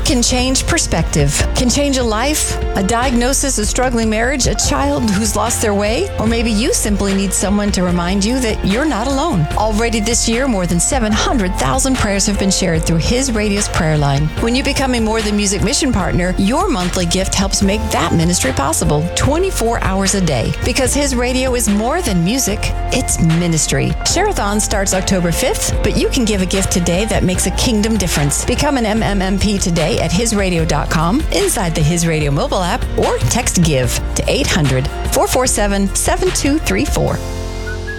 can change perspective, can change a life, a diagnosis, a struggling marriage, a child who's lost their way, or maybe you simply need someone to remind you that you're not alone. Already this year, more than 700,000 prayers have been shared through His Radio's prayer line. When you become a More Than Music mission partner, your monthly gift helps make that ministry possible 24 hours a day. Because His Radio is more than music, it's ministry. Share-a-thon starts October 5th, but you can give a gift today that makes a kingdom difference. Become an MMMP today at hisradio.com, inside the His Radio mobile app, or text GIVE to 800-447-7234.